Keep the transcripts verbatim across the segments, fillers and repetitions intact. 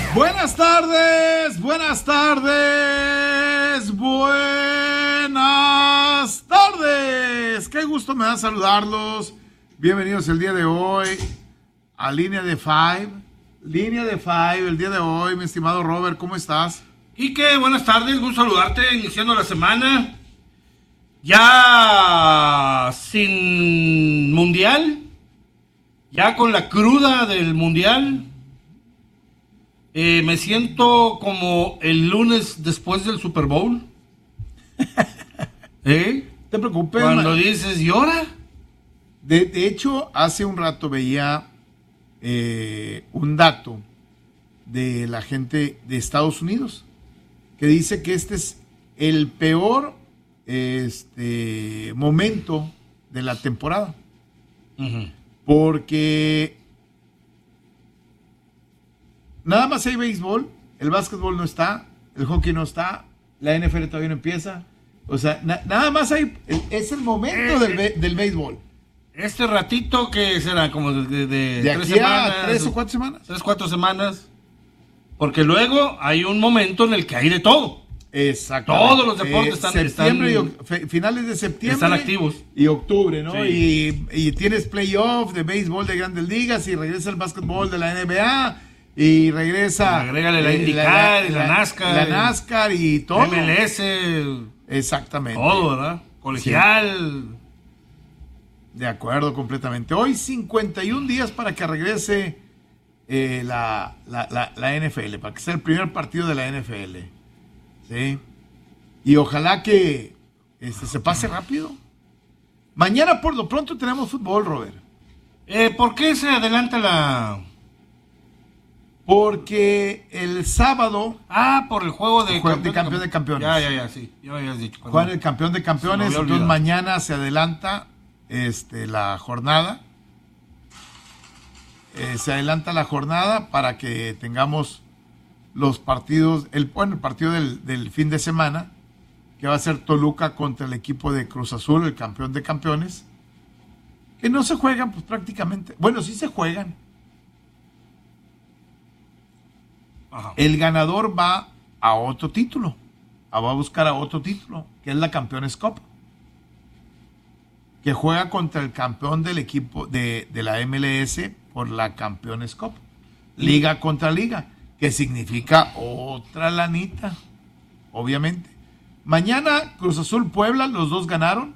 Buenas tardes, buenas tardes, buenas tardes. Qué gusto me da saludarlos. Bienvenidos el día de hoy a Línea de Five. Línea de Five, el día de hoy, mi estimado Robert, ¿cómo estás? Quique, buenas tardes, gusto saludarte, iniciando la semana. Ya sin mundial, ya con la cruda del mundial. Eh, me siento como el lunes después del Super Bowl. ¿Eh? No te preocupes. Cuando man. dices, ¿y ahora? De, de hecho, hace un rato veía eh, un dato de la gente de Estados Unidos que dice que este es el peor este, momento de la temporada. Uh-huh. Porque nada más hay béisbol, el básquetbol no está, el hockey no está, la N F L todavía no empieza. O sea, na- nada más hay, es el momento del, be- del béisbol. Este ratito que será como de, de, de De tres aquí semanas, a tres o cuatro semanas. tres, cuatro semanas. Porque luego hay un momento en el que hay de todo. Exactamente. Todos los deportes están- septiembre están- y oc- fe- finales de septiembre. están activos. Y octubre, ¿no? Sí. Y, y tienes playoff de béisbol de Grandes Ligas y regresa el básquetbol de la N B A y regresa. Agrégale la eh, IndyCar y la NASCAR. La NASCAR y todo. M L S, Exactamente. todo, ¿verdad? Colegial. De acuerdo, completamente. Hoy cincuenta y un días para que regrese eh, la, la, la, la N F L, para que sea el primer partido de la N F L. ¿Sí? Y ojalá que este, se pase rápido. Mañana por lo pronto tenemos fútbol, Robert. Eh, ¿Por qué se adelanta la...? Porque el sábado Ah, por el juego de, El juego de campeón de campeones. Ya, ya, ya, sí. Ya me habías dicho. Cuando- juegan el campeón de campeones, Se me había entonces olvidado. mañana se adelanta este, la jornada. Eh, se adelanta la jornada para que tengamos los partidos, el, bueno, el partido del, del fin de semana, que va a ser Toluca contra el equipo de Cruz Azul, el campeón de campeones, que no se juegan pues prácticamente, bueno, sí se juegan. Ajá. El ganador va a otro título, a- va a buscar a otro título, que es la Campeones Cup, que juega contra el campeón del equipo de, de la M L S por la Campeones Cup, liga contra liga, que significa otra lanita, obviamente. Mañana Cruz Azul Puebla, los dos ganaron,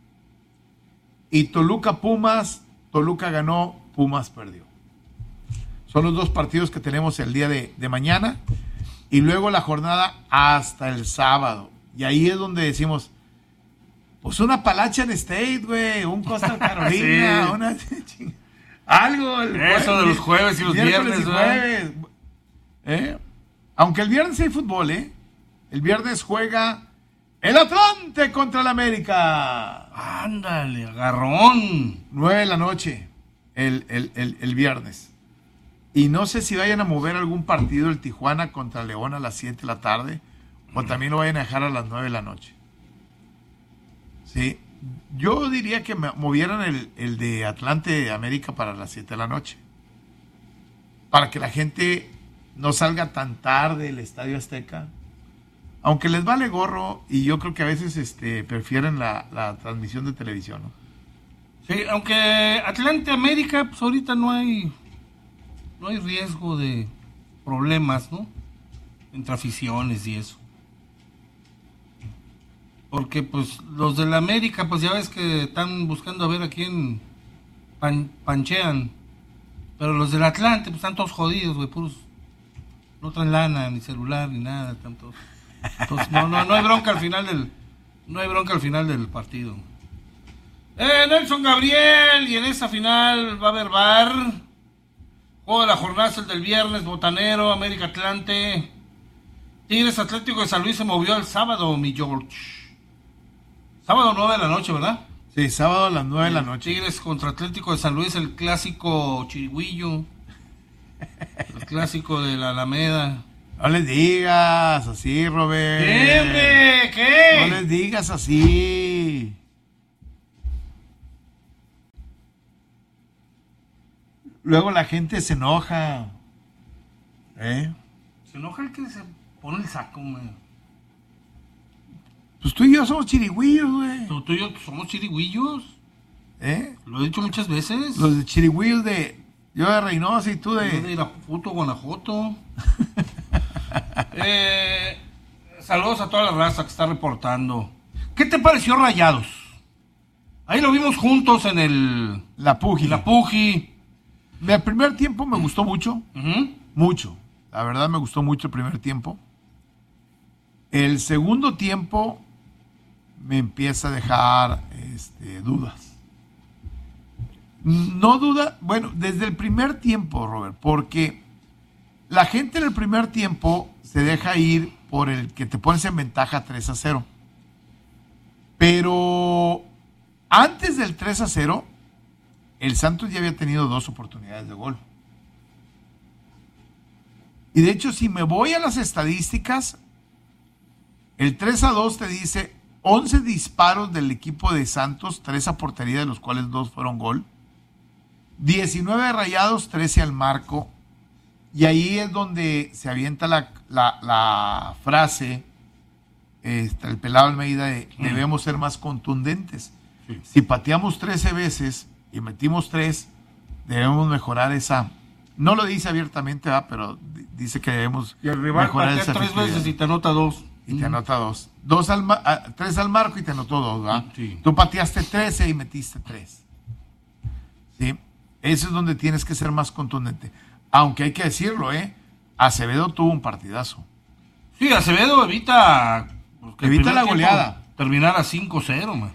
y Toluca Pumas, Toluca ganó, Pumas perdió. Son los dos partidos que tenemos el día de, de mañana. Y luego la jornada hasta el sábado. Y ahí es donde decimos, pues una Appalachian State, güey, un Coastal Carolina, Sí. una... algo. El Eso de los jueves y los miércoles viernes, y ¿verdad? jueves. ¿Eh? Aunque el viernes hay fútbol, ¿eh? El viernes juega el Atlante contra el América. Ándale, agarrón. nueve de la noche, el, el, el, el viernes. Y no sé si vayan a mover algún partido el Tijuana contra León a las siete de la tarde o también lo vayan a dejar a las nueve de la noche. Sí, yo diría que me- movieran el, el de Atlante América para las siete de la noche. Para que la gente no salga tan tarde del Estadio Azteca. Aunque les vale gorro y yo creo que a veces este, prefieren la, la transmisión de televisión, ¿no? Sí, aunque Atlante América, pues ahorita no hay no hay riesgo de problemas, ¿no? Entre aficiones y eso. Porque pues los de la América, pues ya ves que están buscando a ver a quién pan- panchean. Pero los del Atlante, pues están todos jodidos, güey, puros. No traen lana, ni celular, ni nada, están todos. Entonces, no, no, no hay bronca al final del. No hay bronca al final del partido. Eh, Nelson Gabriel, y en esa final va a haber bar. Juego de la jornada es el del viernes, Botanero, América Atlante. Tigres Atlético de San Luis se movió el sábado, mi George. Sábado nueve de la noche, ¿verdad? Sí, sábado a las nueve de la noche. Tigres contra Atlético de San Luis, el clásico chirigüillo. El clásico de la Alameda. No les digas así, Robert. ¿Qué, hombre? ¿Qué? No les digas así. Luego la gente se enoja. ¿Eh? Se enoja el que se pone el saco, güey. Pues tú y yo somos chirigüillos, güey. Tú, tú y yo somos chirigüillos. ¿Eh? Lo he dicho muchas veces. Los de chirigüillos de... Yo de Reynosa y tú de... Yo de Irapuato, Guanajuato. eh, saludos a toda la raza que está reportando. ¿Qué te pareció Rayados? Ahí lo vimos juntos en el... La Puji. La Puji. El primer tiempo me gustó mucho. Uh-huh. Mucho. La verdad me gustó mucho el primer tiempo. El segundo tiempo me empieza a dejar este, dudas. No duda, bueno, desde el primer tiempo, Robert, porque la gente en el primer tiempo se deja ir por el que te pones en ventaja tres a cero. Pero antes del tres a cero, el Santos ya había tenido dos oportunidades de gol. Y de hecho, si me voy a las estadísticas, el tres a dos te dice once disparos del equipo de Santos, tres a portería, de los cuales dos fueron gol. diecinueve de Rayados, trece al marco. Y ahí es donde se avienta la, la, la frase, este, el pelado Almeida, de debemos ser más contundentes. Sí. Si pateamos trece veces y metimos tres, debemos mejorar esa... No lo dice abiertamente, ¿verdad? Pero dice que debemos y el rival mejorar patea esa tres efectividad. veces y te anota dos. Y te anota dos. Dos al ma- a, tres al marco y te anotó dos, ¿verdad? Sí. Tú pateaste trece y metiste tres. ¿Sí? Eso es donde tienes que ser más contundente. Aunque hay que decirlo, ¿eh? Acevedo tuvo un partidazo. Sí, Acevedo evita... pues, que el Evita primer la tiempo goleada. Terminara cinco cero, man.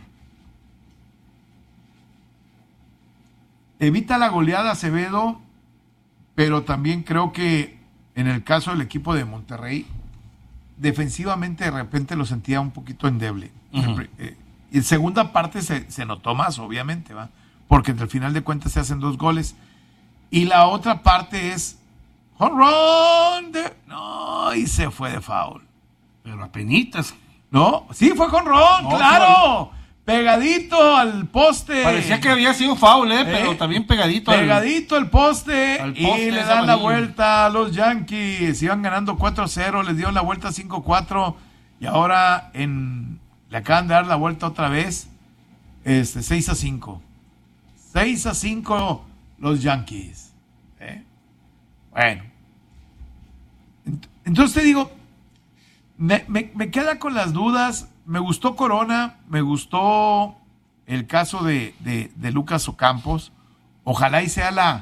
Evita la goleada Acevedo, pero también creo que en el caso del equipo de Monterrey, defensivamente de repente lo sentía un poquito endeble. Uh-huh. Eh, y en segunda parte se, se notó más, obviamente, ¿va? Porque al final de cuentas se hacen dos goles. Y la otra parte es home run de... No, y se fue de foul. Pero apenitas. No, sí fue home run, No, claro. Pegadito al poste. Parecía que había sido foul, ¿eh? Pero ¿Eh? también pegadito. Pegadito al poste, al y poste le es dan la amarillo. vuelta a los Yankees. Iban ganando cuatro a cero, les dieron la vuelta cinco cuatro y ahora en, le acaban de dar la vuelta otra vez, este, seis a cinco. seis a cinco los Yankees. ¿Eh? Bueno. Ent- Entonces te digo, me, me, me queda con las dudas. Me gustó Corona, me gustó el caso de, de, de Lucas Ocampos. Ojalá y sea la,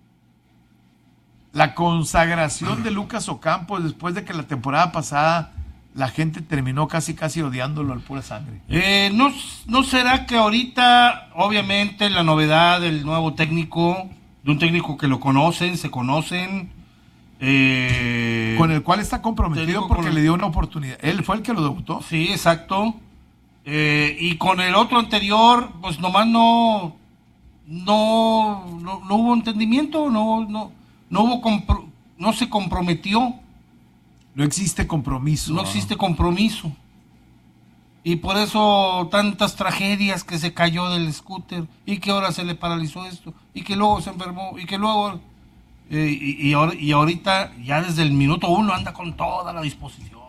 la consagración de Lucas Ocampos después de que la temporada pasada la gente terminó casi casi odiándolo al pura sangre. Eh, ¿no, ¿No será que ahorita, obviamente, la novedad del nuevo técnico, de un técnico que lo conocen, se conocen, eh, Con el cual está comprometido técnico porque con- le dio una oportunidad. Él fue el que lo debutó. Sí, exacto. Eh, y con el otro anterior, pues nomás no, no, no, no hubo entendimiento, no, no, no hubo compro- no se comprometió, No existe compromiso. no existe compromiso. Y por eso tantas tragedias, que se cayó del scooter y que ahora se le paralizó esto y que luego se enfermó y que luego eh, y, y, ahor- y ahorita ya desde el minuto uno anda con toda la disposición.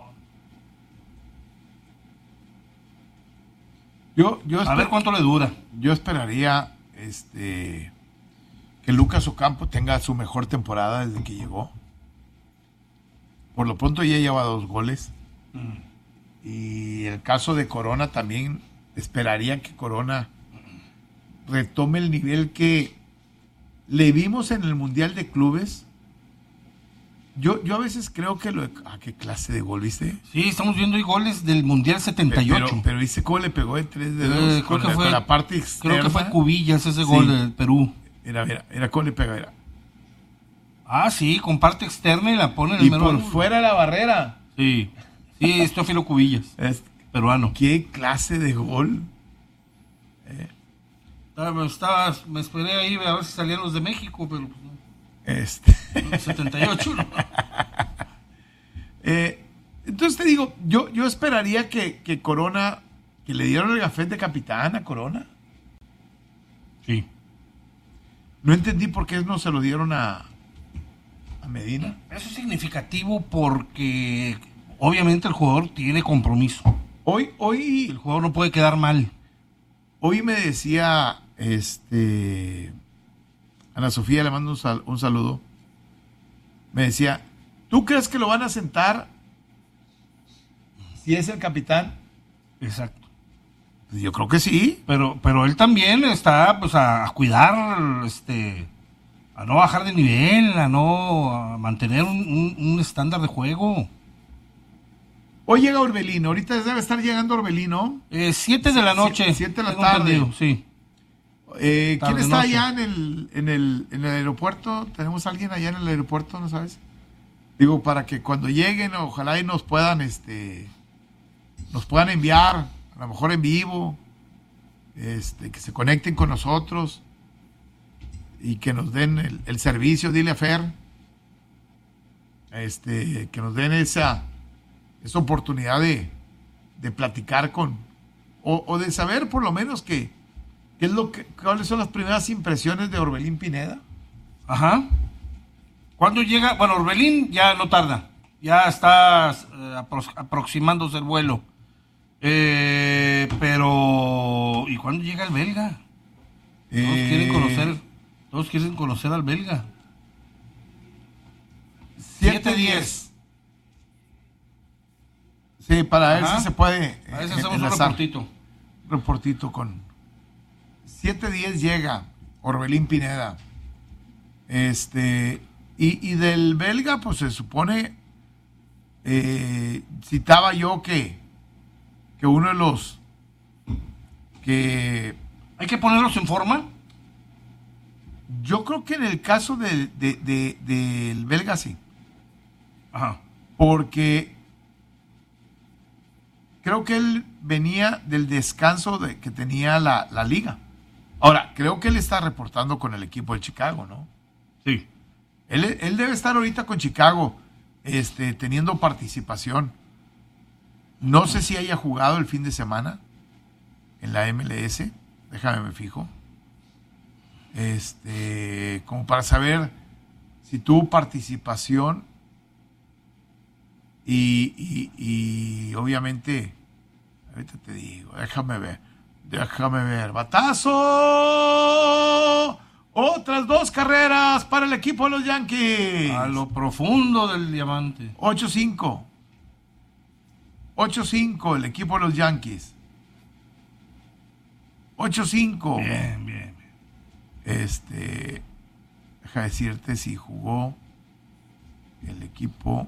Yo, yo, A ver esper- cuánto le dura. yo esperaría este, que Lucas Ocampo tenga su mejor temporada desde que llegó. Por lo pronto ya lleva dos goles. Y el caso de Corona también, esperaría que Corona retome el nivel que le vimos en el Mundial de Clubes. Yo, yo a veces creo que lo... ¿A qué clase de gol viste? Sí, estamos viendo ahí goles del Mundial setenta y ocho. Pero, pero viste cómo le pegó de tres dedos Eh, creo con, que la, fue- con la parte externa. Creo que fue Cubillas ese Sí. gol del Perú. Mira, mira, mira cómo le pega, mira. Ah, sí, con parte externa y la pone en el Y mero por ángulo. fuera de la barrera. Sí, sí, es Teófilo Cubillas, Es- peruano. ¿Qué clase de gol? Ah, me, estaba, me esperé ahí a ver si salían los de México, pero pues, no. Este. No, setenta y ocho, ¿no? Eh, entonces te digo, yo, yo esperaría que, que Corona, que le dieron el gafete de capitán a Corona. Sí. No entendí por qué no se lo dieron a, a Medina. Eso es significativo porque obviamente el jugador tiene compromiso. Hoy, hoy, el jugador no puede quedar mal. Hoy me decía, este, Ana Sofía, le mando un, sal, un saludo. Me decía, ¿tú crees que lo van a sentar si es el capitán? Exacto. Pues yo creo que sí. Pero, pero él también está, pues, a, a cuidar, este, a no bajar de nivel, a no a mantener un, un, un estándar de juego. Hoy llega Orbelín, ahorita debe estar llegando Orbelín, ¿no? Eh, siete de la noche. Siete, siete de la tarde. Entendido, sí. Eh, ¿Quién Tarde, está noche. allá en el, en, el, en el aeropuerto? ¿Tenemos a alguien allá en el aeropuerto, no sabes? Digo, para que cuando lleguen, ojalá y nos puedan, este, nos puedan enviar, a lo mejor en vivo, este, que se conecten con nosotros y que nos den el, el servicio. Dile a Fer, este, que nos den esa, esa oportunidad de, de platicar con, o, o de saber por lo menos que, qué es lo que, cuáles son las primeras impresiones de Orbelín Pineda. Ajá. ¿Cuándo llega? Bueno, Orbelín ya no tarda. Ya está eh, apro- aproximándose el vuelo. Eh, pero... ¿Y cuándo llega el belga? Todos Eh, quieren conocer... Todos quieren conocer al belga. siete diez. Sí, para ver Ajá. si se puede. A ver si eh, hacemos un enlazar. reportito. Reportito con siete diez llega Orbelín Pineda. Este, y, y del belga, pues se supone, eh, citaba yo que, que uno de los que Hay que ponerlos en forma. yo creo que en el caso del de, de, del belga sí, Ajá. porque creo que él venía del descanso de, que tenía la, la liga. Ahora, creo que él está reportando con el equipo de Chicago, ¿no? Sí. Él, él debe estar ahorita con Chicago, este, teniendo participación. No sé si haya jugado el fin de semana en la M L S. Déjame me fijo. Este, como para saber si tuvo participación y, y, y obviamente, ahorita te digo, déjame ver, déjame ver, batazo, otras dos carreras para el equipo de los Yankees. A lo profundo del diamante. ocho cinco. ocho cinco el equipo de los Yankees. ocho cinco. Bien, bien. Este, deja decirte si jugó el equipo.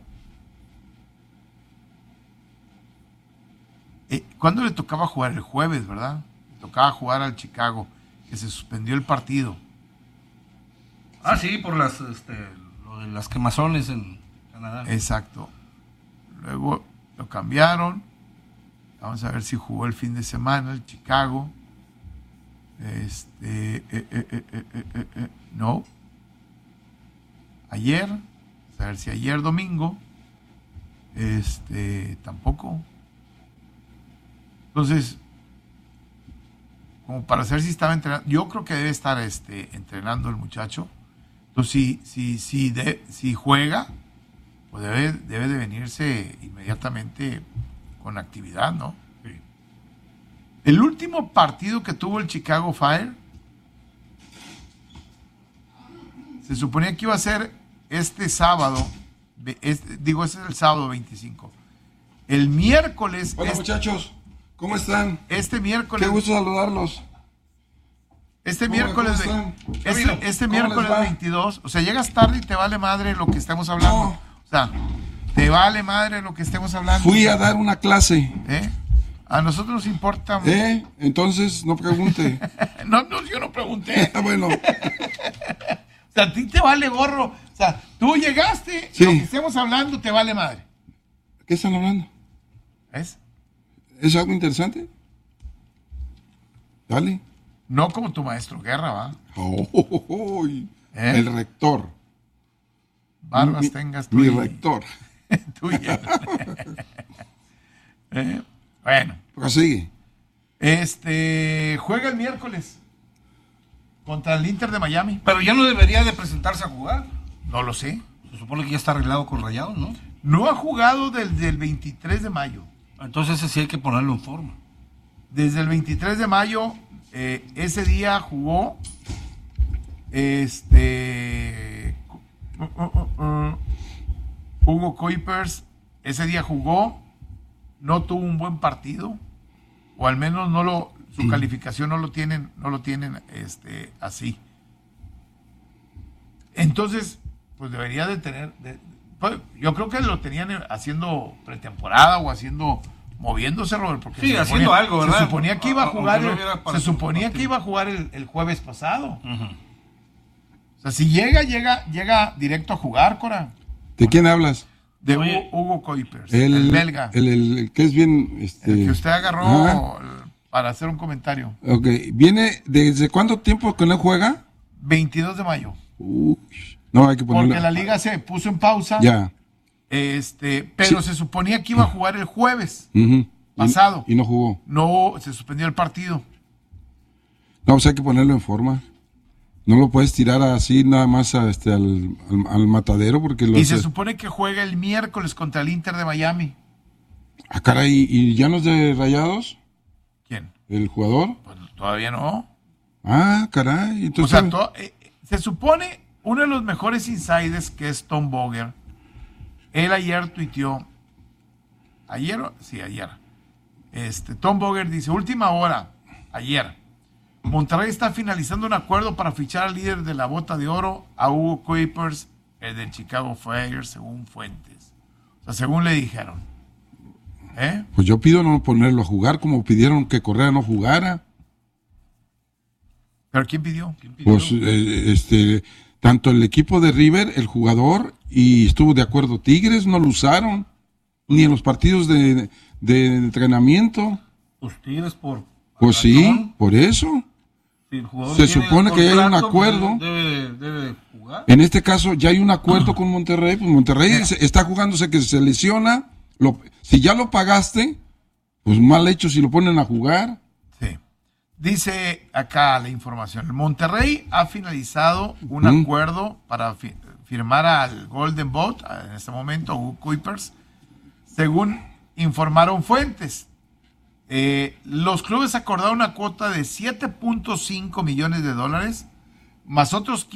Eh, ¿Cuándo le tocaba jugar? El jueves, ¿verdad? Le tocaba jugar al Chicago, que se suspendió el partido. Ah, sí, por las, este, lo de las quemazones en Canadá. Exacto. Luego lo cambiaron. Vamos a ver si jugó el fin de semana el Chicago. Este, eh, eh, eh, eh, eh, eh, eh, no. Ayer, a ver si ayer domingo, este, tampoco. Entonces, como para saber si estaba entrenando, yo creo que debe estar, este, entrenando el muchacho. Entonces, si, si, si, de, si juega, pues debe, debe de venirse inmediatamente con actividad, ¿no? El último partido que tuvo el Chicago Fire se suponía que iba a ser este sábado, este, digo, este es el sábado veinticinco. El miércoles... Hola este, muchachos, ¿cómo están? Este miércoles... Qué gusto saludarlos. Este ¿Cómo- miércoles... cómo ve- están? este este ¿Cómo miércoles les va? veintidós, o sea, llegas tarde y te vale madre lo que estemos hablando. No. O sea, te vale madre lo que estemos hablando. Fui a dar una clase. ¿Eh? A nosotros nos importa... ¿Eh? Entonces no pregunte. No, no, yo no pregunté. Ah, bueno, O sea, a ti te vale gorro. O sea, tú llegaste y Sí. lo que estemos hablando te vale madre. ¿qué están hablando? ¿Ves? ¿Es algo interesante? Dale. No como tu maestro Guerra, ¿va? Oh, oh, oh, oh, y ¿Eh? El rector. Barbas Mi- tengas tú Mi y- rector. tú y él. ¿Eh? Bueno, Prosigue. este juega el miércoles contra el Inter de Miami. Pero ya no debería de presentarse a jugar. No lo sé. Se supone que ya está arreglado con Rayados, ¿no? No ha jugado desde el veintitrés de mayo. Entonces ese sí hay que ponerlo en forma. Desde el veintitrés de mayo, eh, ese día jugó este uh, uh, uh, uh, Hugo Kuipers. Ese día jugó, no tuvo un buen partido, o al menos no lo, su mm. calificación no lo tienen, no lo tienen este, así. Entonces, pues debería de tener, de, pues, yo creo que lo tenían haciendo pretemporada o haciendo, moviéndose, Robert, porque sí, se haciendo suponía, algo, ¿verdad? Se suponía que iba a jugar, no el, se suponía que iba a jugar el, el jueves pasado. Uh-huh. O sea, si llega, llega, llega directo a jugar, Cora. ¿De quién hablas? De Oye, Hugo, Hugo Kuipers, el, el belga. El, el, el que es bien... Este... El que usted agarró Ajá. para hacer un comentario. Ok, ¿viene desde cuánto tiempo que no juega? veintidós de mayo. Uy, no, hay que ponerlo. Porque la liga se puso en pausa. Ya. Este, pero Sí. se suponía que iba a jugar el jueves Uh-huh. pasado. Y, y no jugó. No, se suspendió el partido. No, pues hay que ponerlo en forma. No lo puedes tirar así nada más a, este, al, al, al matadero porque lo Y hace... se supone que juega el miércoles contra el Inter de Miami. Ah, caray, ¿y ya no es de Rayados? ¿Quién? ¿El jugador? Pues todavía no. Ah, caray. O Entonces, sea, to- eh, se supone uno de los mejores insiders, que es Tom Boger, él ayer tuiteó, ayer, o- sí, ayer, este, Tom Boger dice, última hora, ayer, Monterrey está finalizando un acuerdo para fichar al líder de la bota de oro, a Hugo Kuipers, el del Chicago Fire, según fuentes. O sea, según le dijeron. ¿Eh? pues yo pido no ponerlo a jugar como pidieron que Correa no jugara. ¿Pero quién pidió? ¿Quién pidió? Pues eh, este, tanto el equipo de River, el jugador, y estuvo de acuerdo Tigres, no lo usaron, ni en los partidos de, de entrenamiento. Pues Tigres por... Pues razón, sí, por eso. si el jugador Se tiene supone que hay un contrato, acuerdo. pues, debe, debe jugar. En este caso ya hay un acuerdo con Monterrey, pues Monterrey se- está jugándose que se lesiona, lo, si ya lo pagaste, pues mal hecho si lo ponen a jugar. Sí. Dice acá la información. El Monterrey ha finalizado un Ujú. acuerdo para fi- firmar al Golden Boat, en este momento, Hugo Kuipers, según informaron fuentes. Eh, los clubes acordaron una cuota de siete punto cinco millones de dólares, más otros